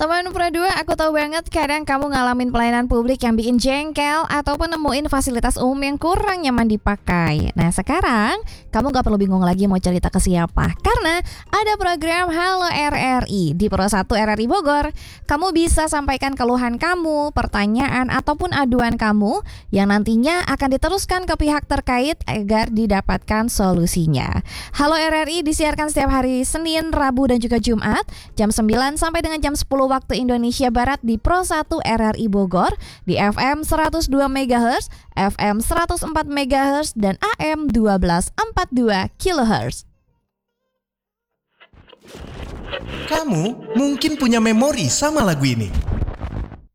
Teman Pro 2, aku tahu banget kadang kamu ngalamin pelayanan publik yang bikin jengkel ataupun nemuin fasilitas umum yang kurang nyaman dipakai. Nah sekarang, kamu gak perlu bingung lagi mau cerita ke siapa. Karena ada program Halo RRI di Pro 1 RRI Bogor. Kamu bisa sampaikan keluhan kamu, pertanyaan ataupun aduan kamu yang nantinya akan diteruskan ke pihak terkait agar didapatkan solusinya. Halo RRI disiarkan setiap hari Senin, Rabu dan juga Jumat jam 9 sampai dengan jam 10 waktu Indonesia Barat di Pro 1 RRI Bogor di FM 102 MHz, FM 104 MHz dan AM 1242 kHz. Kamu mungkin punya memori sama lagu ini.